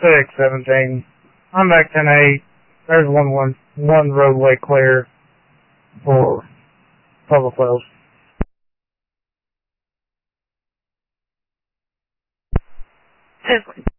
617. I'm back 10-8. There's one roadway clear for public wells. Totally.